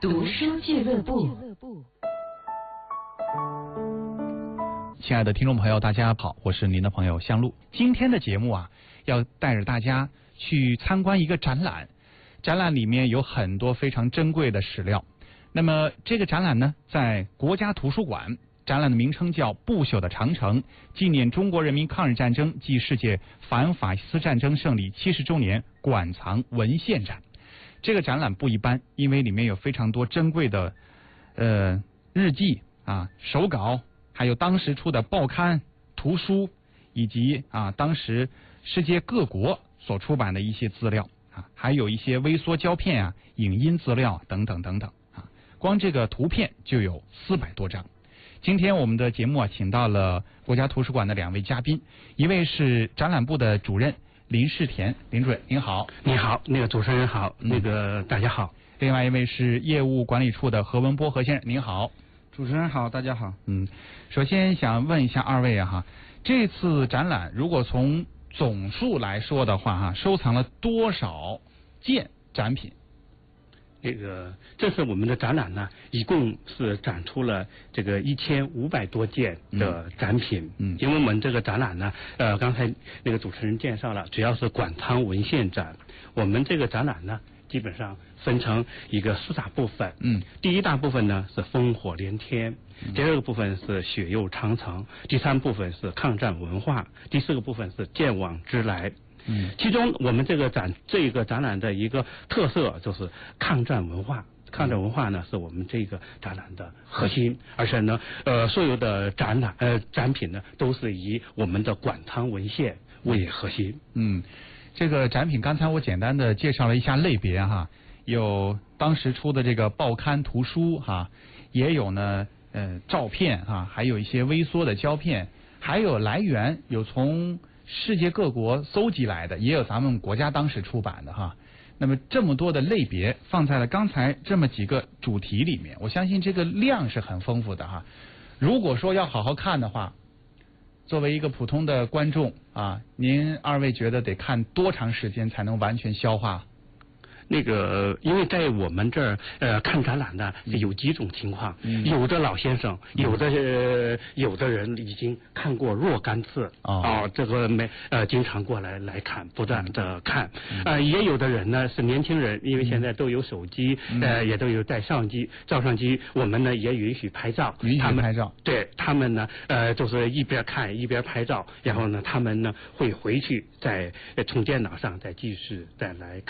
读书俱乐部。 亲爱的听众朋友，大家好，我是您的朋友香露。今天的节目啊，要带着大家去参观一个展览，展览里面有很多非常珍贵的史料。那么这个展览呢，在国家图书馆，展览的名称叫《不朽的长城：纪念中国人民抗日战争暨世界反法西斯战争胜利70周年馆藏文献展》。这个展览不一般，因为里面有非常多珍贵的日记啊、手稿，还有当时出的报刊、图书，以及当时世界各国所出版的一些资料啊，还有一些微缩胶片啊、影音资料等等等等啊。光这个图片就有400多张。今天我们的节目啊，请到了国家图书馆的2位嘉宾，一位是展览部的主任林世田，林主任您好。 你好，那个主持人好，大家好。 另外一位是业务管理处的何文波何先生，您好。 主持人好，大家好。 首先想问一下二位啊这次展览如果从总数来说的话收藏了多少件展品？ 这次我们的展览呢，一共是展出了这个1500多件的展品。因为我们这个展览呢，刚才那个主持人介绍了，主要是馆藏文献展。我们这个展览呢，基本上分成一个4大部分。第一大部分呢是烽火连天，第二个部分是血肉长城，第3部分是抗战文化，第4个部分是见往知来。其中我们这个展览的一个特色就是抗战文化。抗战文化呢是我们这个展览的核心，而且呢所有的展品呢都是以我们的馆藏文献为核心。 这个展品刚才我简单的介绍了一下类别有当时出的这个报刊图书也有呢照片还有一些微缩的胶片，还有来源有从世界各国搜集来的，也有咱们国家当时出版的那么这么多的类别放在了刚才这么几个主题里面，我相信这个量是很丰富的如果说要好好看的话，作为一个普通的观众您二位觉得得看多长时间才能完全消化？ 因为在我们这儿看展览呢有几种情况，有的老先生，有的人已经看过若干次这个经常过来看，不断的看。也有的人呢是年轻人，因为现在都有手机，也都有带照相机，我们呢也允许拍照，对他们呢就是一边看一边拍照，然后呢他们呢会回去再从电脑上再继续再来